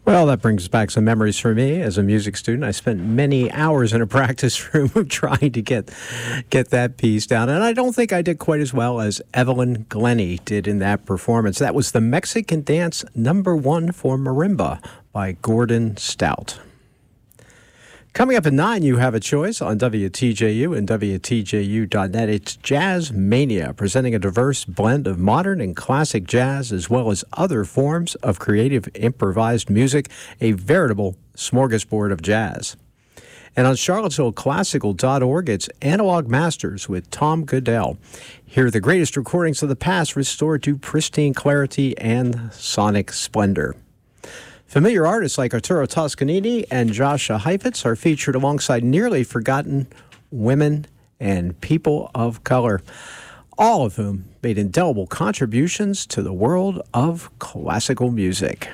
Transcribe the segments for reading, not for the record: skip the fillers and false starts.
Well, that brings back some memories for me as a music student. I spent many hours in a practice room trying to get that piece down, and I don't think I did quite as well as Evelyn Glennie did in that performance. That was the Mexican Dance #1 for Marimba by Gordon Stout. Coming up at 9, you have a choice on WTJU and WTJU.net. It's Jazz Mania, presenting a diverse blend of modern and classic jazz, as well as other forms of creative improvised music, a veritable smorgasbord of jazz. And on CharlottesvilleClassical.org, it's Analog Masters with Tom Goodell. Hear the greatest recordings of the past restored to pristine clarity and sonic splendor. Familiar artists like Arturo Toscanini and Joshua Heifetz are featured alongside nearly forgotten women and people of color, all of whom made indelible contributions to the world of classical music.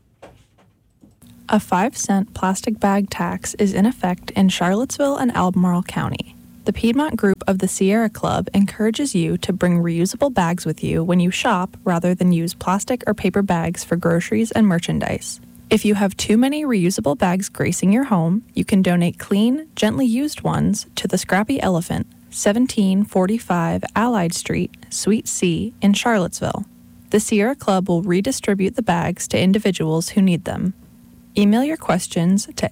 A 5-cent plastic bag tax is in effect in Charlottesville and Albemarle County. The Piedmont Group of the Sierra Club encourages you to bring reusable bags with you when you shop rather than use plastic or paper bags for groceries and merchandise. If you have too many reusable bags gracing your home, you can donate clean, gently used ones to the Scrappy Elephant, 1745 Allied Street, Suite C in Charlottesville. The Sierra Club will redistribute the bags to individuals who need them. Email your questions to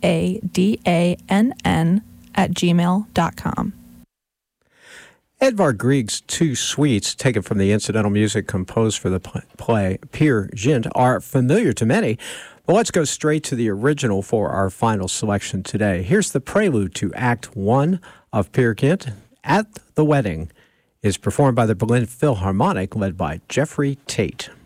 aadann@gmail.com. Edvard Grieg's two suites, taken from the incidental music composed for the play Peer Gynt, are familiar to many. But let's go straight to the original for our final selection today. Here's the prelude to Act 1 of Peer Gynt, At the Wedding, is performed by the Berlin Philharmonic, led by Jeffrey Tate.